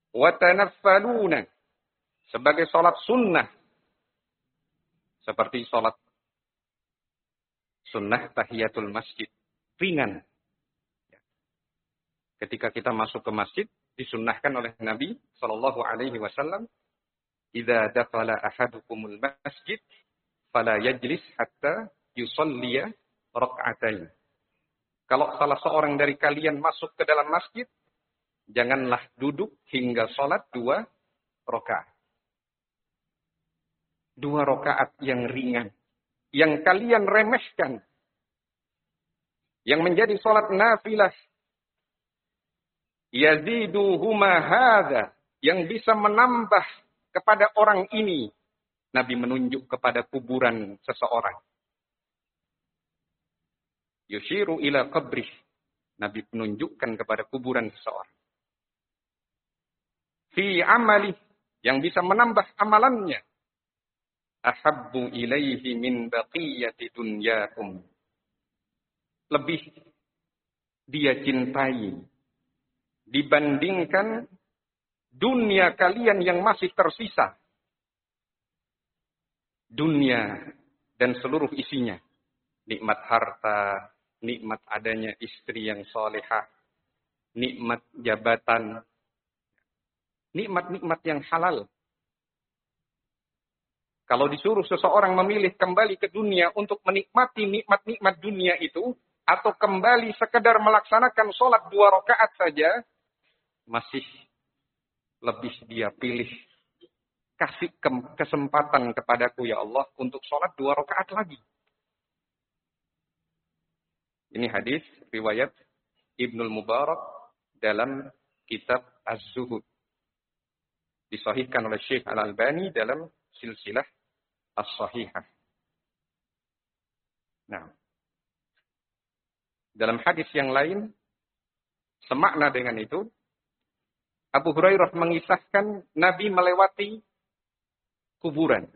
wa tanaffaluna, sebagai salat sunnah, seperti salat sunnah tahiyatul masjid, ringan. Ketika kita masuk ke masjid, disunnahkan oleh Nabi sallallahu alaihi wasallam, "Idza dakhala ahadukumul masjid fala yajlis hatta yusalliya rak'atain." Kalau salah seorang dari kalian masuk ke dalam masjid, janganlah duduk hingga salat 2 rakaat. 2 rakaat yang ringan, yang kalian remehkan, yang menjadi salat nafilah, yaziduhuma hadza, yang bisa menambah kepada orang ini. Nabi menunjuk kepada kuburan seseorang. Yushiru ila qabrih, Nabi menunjukkan kepada kuburan seseorang. Fi amali, yang bisa menambah amalannya. Ahabbu ilaihi min baqiyati dunyakum, lebih dia cintai dibandingkan dunia kalian yang masih tersisa. Dunia dan seluruh isinya. Nikmat harta, nikmat adanya istri yang solehah, nikmat jabatan, nikmat-nikmat yang halal. Kalau disuruh seseorang memilih kembali ke dunia untuk menikmati nikmat-nikmat dunia itu, atau kembali sekedar melaksanakan sholat 2 rakaat saja, masih lebih dia pilih, kasih kesempatan kepadaku ya Allah untuk sholat 2 rakaat lagi. Ini hadis riwayat Ibnul Mubarak dalam kitab Az-Zuhud. Disahihkan oleh Syekh Al-Albani dalam silsilah As-Sahihah. Nah, dalam hadis yang lain, semakna dengan itu, Abu Hurairah mengisahkan Nabi melewati kuburan.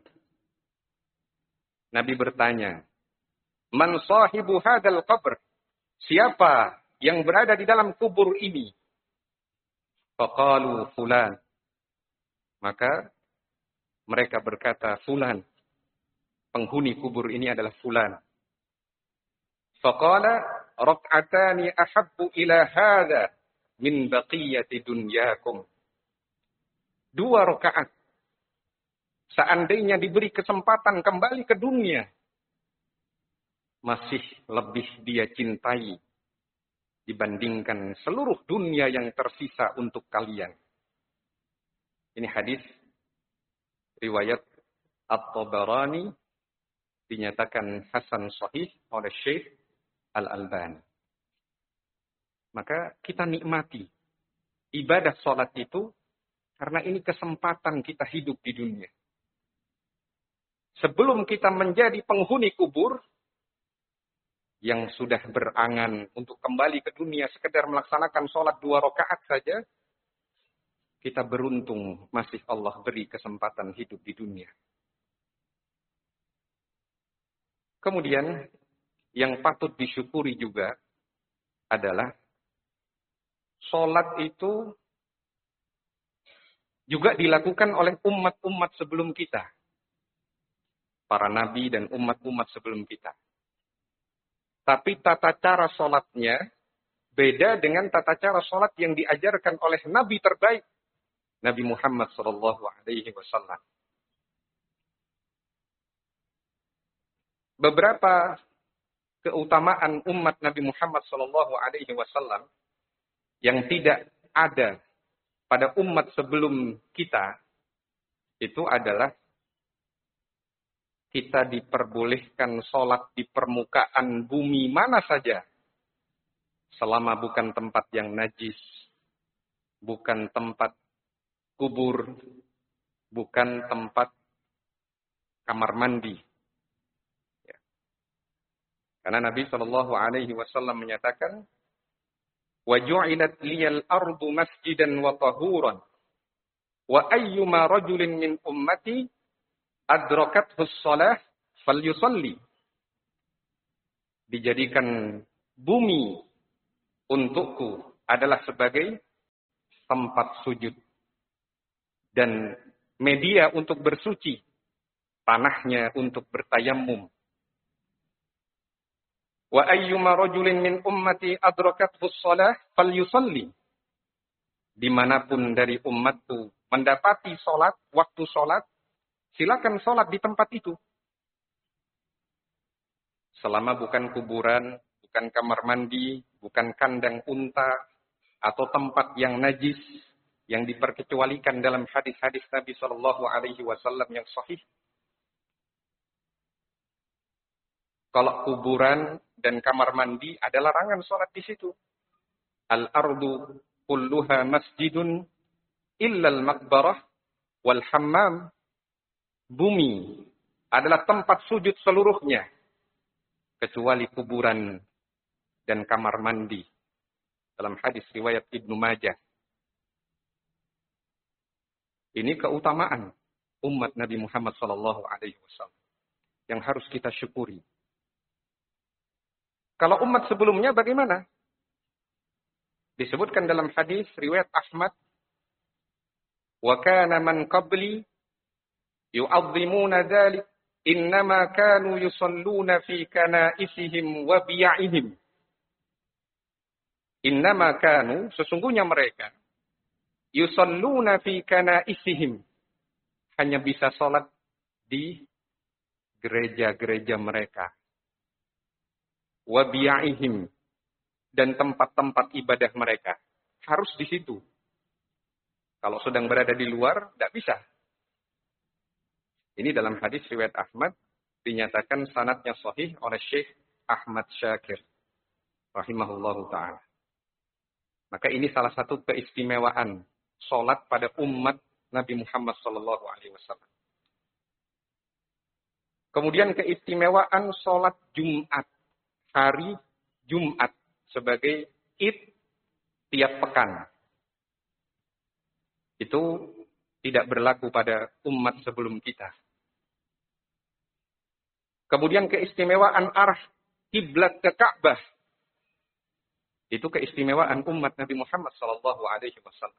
Nabi bertanya, "Man sahibu hadal qabr?" Siapa yang berada di dalam kubur ini? Faqalu fulan. Maka mereka berkata, fulan. Penghuni kubur ini adalah fulan. Faqala rak'atani ahabbu ila hadha min baqiyati dunyakum. 2 rakaat. Seandainya diberi kesempatan kembali ke dunia, masih lebih dia cintai dibandingkan seluruh dunia yang tersisa untuk kalian. Ini hadis riwayat At-Tabarani, dinyatakan hasan sahih oleh Syekh Al-Albani. Maka kita nikmati ibadah sholat itu karena ini kesempatan kita hidup di dunia. Sebelum kita menjadi penghuni kubur yang sudah berangan untuk kembali ke dunia sekedar melaksanakan sholat 2 rakaat saja, kita beruntung masih Allah beri kesempatan hidup di dunia. Kemudian yang patut disyukuri juga adalah sholat itu juga dilakukan oleh umat-umat sebelum kita. Para nabi dan umat-umat sebelum kita. Tapi tata cara sholatnya beda dengan tata cara sholat yang diajarkan oleh Nabi terbaik, Nabi Muhammad SAW. Beberapa keutamaan umat Nabi Muhammad SAW yang tidak ada pada umat sebelum kita, itu adalah kita diperbolehkan sholat di permukaan bumi mana saja, selama bukan tempat yang najis, bukan tempat kubur, bukan tempat kamar mandi. Ya. Karena Nabi SAW menyatakan, وَجُعِلَتْ لِيَ الْأَرْضُ مَسْجِدًا وَطَهُورًا وَأَيُّمَا رَجُلٍ مِّنْ أُمَّتِي أَدْرَكَتْهُ الصَّلَاةُ فَلْيُصَلِّ. Dijadikan bumi untukku adalah sebagai tempat sujud. dan media untuk bersuci, tanahnya untuk bertayamum. Wa ayyuma rajulin min ummati adrakathu shalah falyusalli. Dimanapun dari umatku mendapati sholat, waktu sholat, silakan sholat di tempat itu. Selama bukan kuburan, bukan kamar mandi, bukan kandang unta, atau tempat yang najis, yang diperkecualikan dalam hadis-hadis Nabi Shallallahu Alaihi Wasallam yang sahih. Kalau kuburan dan kamar mandi ada larangan sholat di situ. Al-ardu kulluha masjidun illal maqbarah wal hammam. Bumi adalah tempat sujud seluruhnya, kecuali kuburan dan kamar mandi. Dalam hadis riwayat Ibnu Majah. Ini keutamaan umat Nabi Muhammad SAW yang harus kita syukuri. Kalau umat sebelumnya bagaimana? Disebutkan dalam hadis riwayat Ahmad, wa kana man qabli yu'azzimuna dzalik innama kanu yusalluna fi kana'isihim wa biya'ihim. Innama kanu, sesungguhnya mereka, yusalluna fi kana'isihim, hanya bisa sholat di gereja-gereja mereka. Wa biya'ihim, dan tempat-tempat ibadah mereka. Harus di situ. Kalau sedang berada di luar, tidak bisa. Ini dalam hadis riwayat Ahmad, dinyatakan sanadnya sahih oleh Syekh Ahmad Syakir, rahimahullahu ta'ala. Maka ini salah satu keistimewaan sholat pada umat Nabi Muhammad SAW. Kemudian keistimewaan sholat Jumat, hari Jumat sebagai Id tiap pekan. Itu tidak berlaku pada umat sebelum kita. Kemudian keistimewaan arah kiblat ke Ka'bah. Itu keistimewaan umat Nabi Muhammad SAW.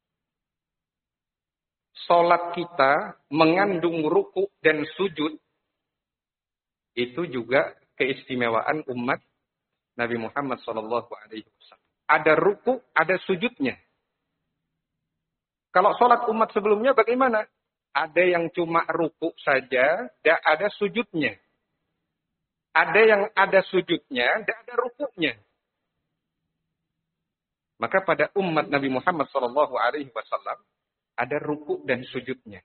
Salat kita mengandung ruku dan sujud. Itu juga keistimewaan umat Nabi Muhammad SAW. Ada ruku, ada sujudnya. Kalau sholat umat sebelumnya bagaimana? Ada yang cuma ruku saja, tidak ada sujudnya. Ada yang ada sujudnya, tidak ada rukunya. Maka pada umat Nabi Muhammad SAW ada ruku dan sujudnya.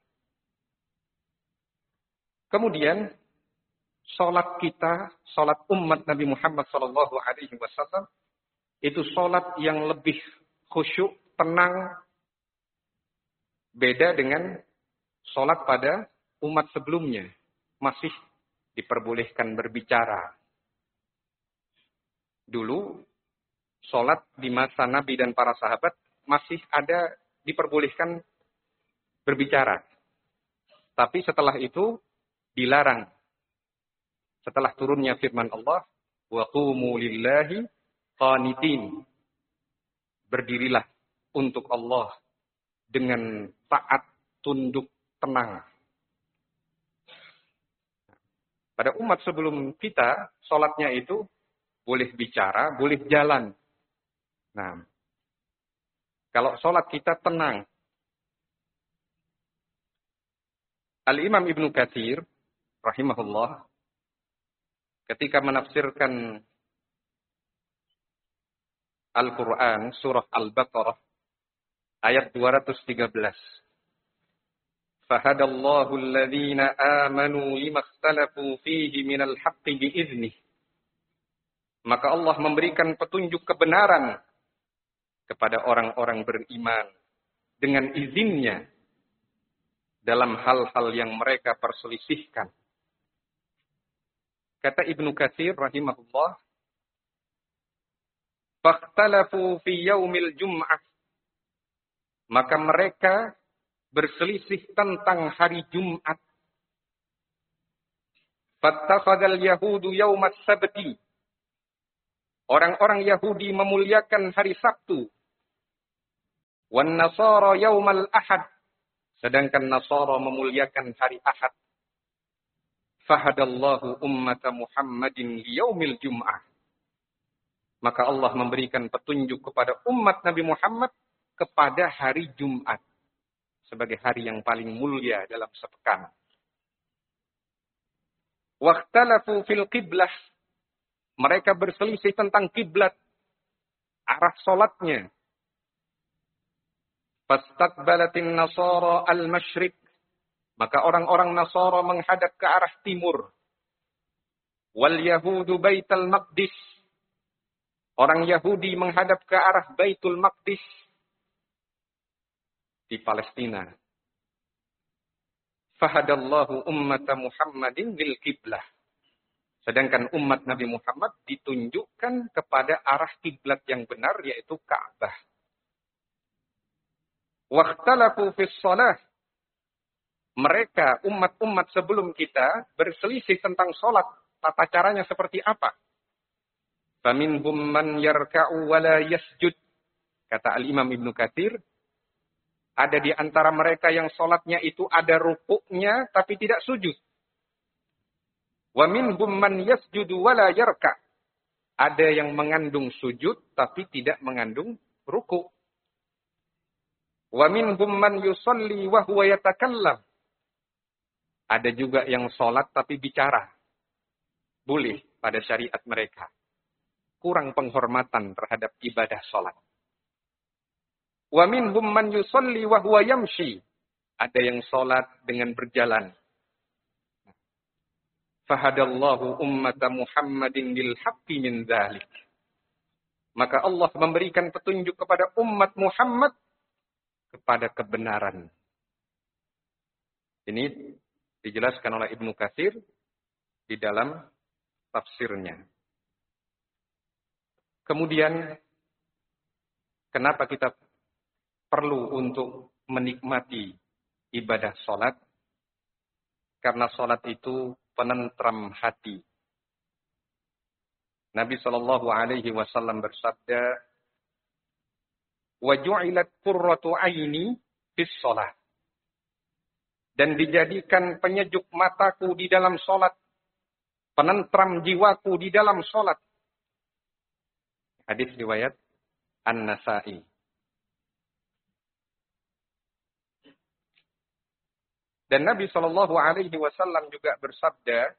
Kemudian sholat kita, sholat umat Nabi Muhammad SAW itu sholat yang lebih khusyuk, tenang. Beda dengan sholat pada umat sebelumnya. Masih diperbolehkan berbicara. Dulu, sholat di masa Nabi dan para sahabat masih ada diperbolehkan berbicara. Tapi setelah itu dilarang. Setelah turunnya firman Allah, wa qumu lillahi qanitin. Berdirilah untuk Allah dengan taat, tunduk, tenang. Pada umat sebelum kita, sholatnya itu boleh bicara, boleh jalan. Nah, kalau sholat kita tenang. Al-Imam Ibnu Katsir, rahimahullah, ketika menafsirkan Al-Quran, surah Al-Baqarah, ayat 213. Fahadallahu alladhina amanu lima ikhtalafu fihi minal haqqi biiznih. Maka Allah memberikan petunjuk kebenaran kepada orang-orang beriman dengan izinnya dalam hal-hal yang mereka perselisihkan. Kata Ibnu Katsir rahimahullah, fakhtalafu fi yaumil jum'ah. Maka mereka berselisih tentang hari Jumat. Fattakhadhal yahudu yaumas sabti. Orang-orang Yahudi memuliakan hari Sabtu. Wan nasara yaumal ahad. Sedangkan Nasara memuliakan hari Ahad. Fahadallahu ummata Muhammadin liyaumil Jum'ah. Maka Allah memberikan petunjuk kepada umat Nabi Muhammad kepada hari Jumat. Sebagai hari yang paling mulia dalam sepekan. Wakhtalafu fil qiblah. Mereka berselisih tentang kiblat. Arah solatnya. Fastaqbalatin Nasara al-Masyriq. Maka orang-orang Nasara menghadap ke arah timur. Wal Yahudu Baitul Maqdis. Orang Yahudi menghadap ke arah Baitul Maqdis. Di Palestina. Fahadallahu ummata Muhammadin bil qiblah. Sedangkan umat Nabi Muhammad ditunjukkan kepada arah kiblat yang benar, yaitu Ka'bah. Wakhtalafu fis shalah. Mereka, umat-umat sebelum kita, berselisih tentang sholat. Tata caranya seperti apa? Faminhum man yarka'u wa la yasjud. Kata Al-Imam Ibnu Katsir, ada di antara mereka yang sholatnya itu ada rukuknya, tapi tidak sujud. Wa minhum man yasjudu wa la yarka'. Ada yang mengandung sujud, tapi tidak mengandung rukuk. Wa minhum man yusalli wa huwa yatakallam. Ada juga yang sholat tapi bicara. Boleh pada syariat mereka. Kurang penghormatan terhadap ibadah sholat. Wa minhum man yusalli wa huwa yamshi. Ada yang sholat dengan berjalan. Fahadallahu ummata Muhammadin bil haqqi min dzalik. Maka Allah memberikan petunjuk kepada umat Muhammad kepada kebenaran. Ini dijelaskan oleh Ibnu Katsir di dalam tafsirnya. Kemudian, kenapa kita perlu untuk menikmati ibadah sholat? Karena sholat itu penentram hati. Nabi SAW bersabda, وَجُعِلَتْ قُرَّةُ عَيْنِي فِي الصَّلَاةِ. Dan dijadikan penyejuk mataku di dalam sholat. Penentram jiwaku di dalam sholat. Hadis riwayat An-Nasa'i. Dan Nabi SAW juga bersabda,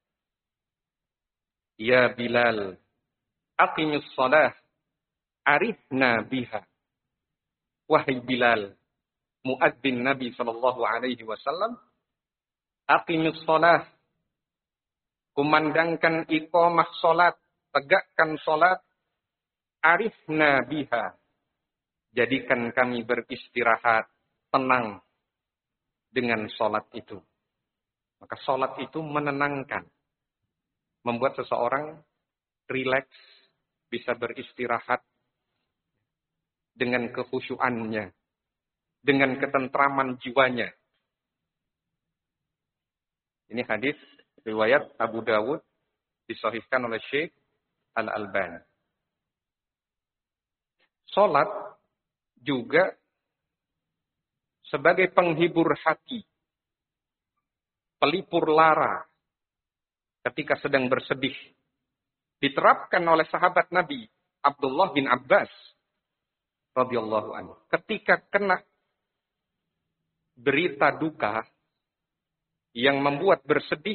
Ya Bilal, aqimus shalah, arifna biha. Wahai Bilal, muadzin Nabi SAW, aqimus shalah, kumandangkan iqamah salat, tegakkan salat, arifna biha. Jadikan kami beristirahat, tenang dengan salat itu. Maka salat itu menenangkan. Membuat seseorang rileks, bisa beristirahat dengan kekhusyuannya, dengan ketentraman jiwanya. Ini hadis riwayat Abu Dawud, disahihkan oleh Syekh Al-Albani. Salat juga sebagai penghibur hati, pelipur lara ketika sedang bersedih. Diterapkan oleh sahabat Nabi Abdullah bin Abbas radhiyallahu anhu. Ketika kena berita duka yang membuat bersedih,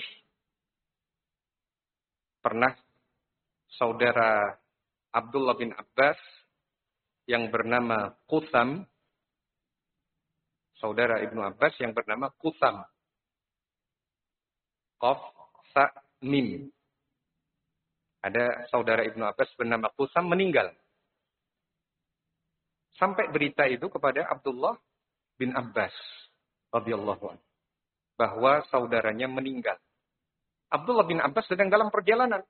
pernah saudara Abdullah bin Abbas yang bernama Qutham, saudara Ibnu Abbas yang bernama Qutham, Qaf, Sa, Mim. Ada saudara Ibnu Abbas bernama Qutham meninggal. Sampai berita itu kepada Abdullah bin Abbas radhiyallahu anhu bahwa saudaranya meninggal. Abdullah bin Abbas sedang dalam perjalanan.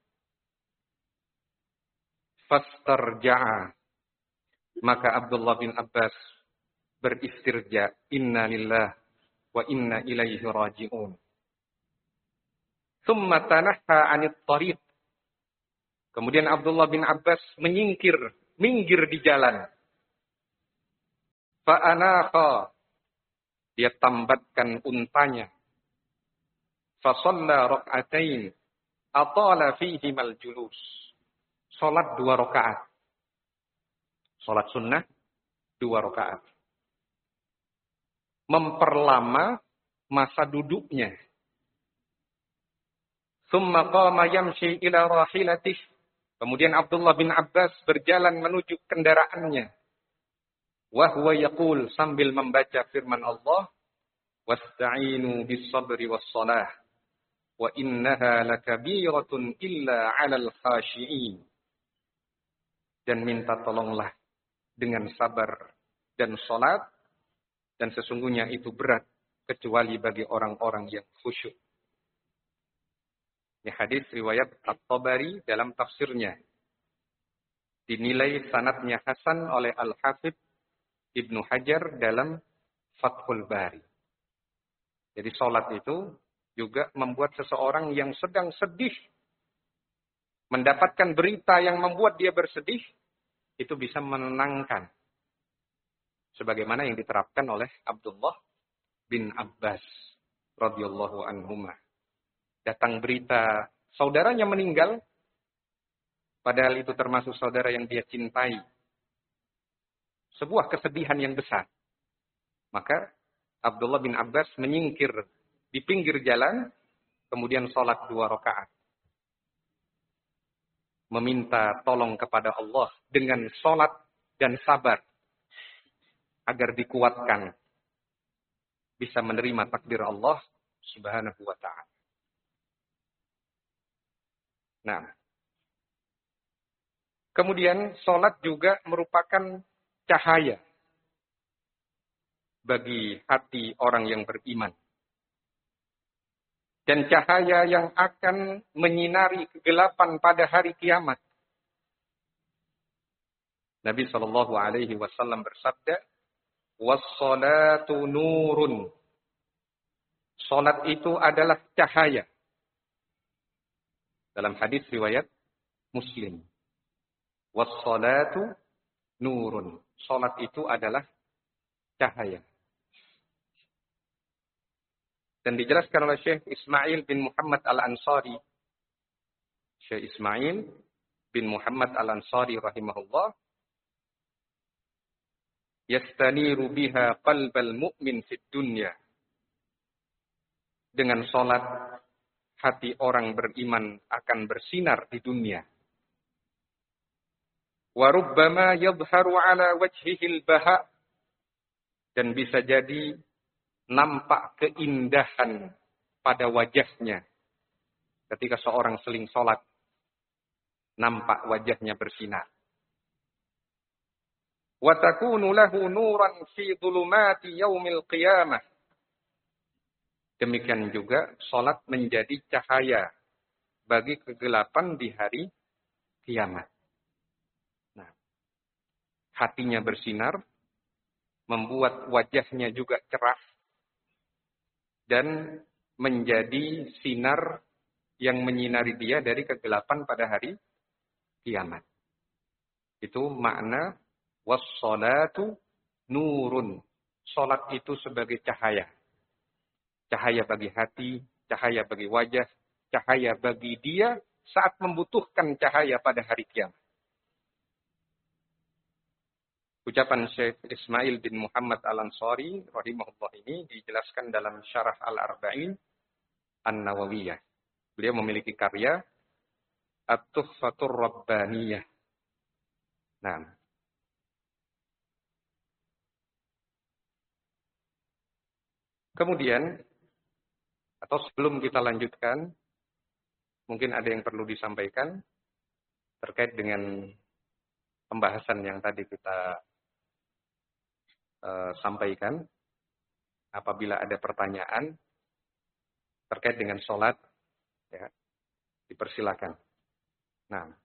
Fastarja'a. Maka Abdullah bin Abbas beristirja, inna lillah wa inna ilaihi raji'un. Tsumma tanaha 'anit thariq. Kemudian Abdullah bin Abbas minggir di jalan. Fa'anaqa. Dia tambatkan untanya. Fasalla rak'atain atala fihimal julus. Salat 2 rakaat. Salat sunnah 2 rakaat. Memperlama masa duduknya. Tsumma qama yamshi ila rahilatih. Kemudian Abdullah bin Abbas berjalan menuju kendaraannya. Wa huwa yaqul, sambil membaca firman Allah, wasta'inu bis-sabri was-shalah wa innaha lakabiratun illa 'alal khashi'in. Dan minta tolonglah dengan sabar dan salat, dan sesungguhnya itu berat kecuali bagi orang-orang yang khusyuk. Ini hadis riwayat At-Tabari dalam tafsirnya. Dinilai sanadnya hasan oleh Al-Hafidz Ibnu Hajar dalam Fathul Bari. Jadi salat itu juga membuat seseorang yang sedang sedih mendapatkan berita yang membuat dia bersedih, itu bisa menenangkan. Sebagaimana yang diterapkan oleh Abdullah bin Abbas radhiyallahu anhuma. Datang berita saudaranya meninggal, padahal itu termasuk saudara yang dia cintai. Sebuah kesedihan yang besar. Maka Abdullah bin Abbas menyingkir di pinggir jalan, kemudian sholat 2 rakaat. Meminta tolong kepada Allah dengan sholat dan sabar, agar dikuatkan, bisa menerima takdir Allah subhanahu wa ta'ala. Nah, kemudian sholat juga merupakan cahaya bagi hati orang yang beriman. Dan cahaya yang akan menyinari kegelapan pada hari kiamat. Nabi SAW bersabda, "Was-salatu nurun." Salat itu adalah cahaya. Dalam hadis riwayat Muslim. Was-salatu nurun. Salat itu adalah cahaya. Dan dijelaskan oleh Syekh Ismail bin Muhammad Al-Ansari. Syekh Ismail bin Muhammad Al-Ansari rahimahullah. Yastaniru biha qalbal mu'min fid dunya. Dengan salat, hati orang beriman akan bersinar di dunia. Wa rubbama yadhharu ala wajhihil baha. Dan bisa jadi nampak keindahan pada wajahnya. Ketika seorang seling salat, nampak wajahnya bersinar. Wa takunu lahu nuran fi dhulumati yaumil qiyamah. Demikian juga salat menjadi cahaya bagi kegelapan di hari kiamat. Nah, hatinya bersinar, membuat wajahnya juga cerah, dan menjadi sinar yang menyinari dia dari kegelapan pada hari kiamat. Itu makna was-salatu nurun. Salat itu sebagai cahaya. Cahaya bagi hati, cahaya bagi wajah, cahaya bagi dia saat membutuhkan cahaya pada hari kiamat. Ucapan Syekh Ismail bin Muhammad Al-Ansari rahimahullah ini dijelaskan dalam Syarah Al-Arba'in An-Nawawiyah. Beliau memiliki karya At-Tuhfatur Rabbaniyah. Nah, kemudian atau sebelum kita lanjutkan, mungkin ada yang perlu disampaikan terkait dengan pembahasan yang tadi kita sampaikan. Apabila ada pertanyaan terkait dengan sholat, ya, dipersilakan. Nah,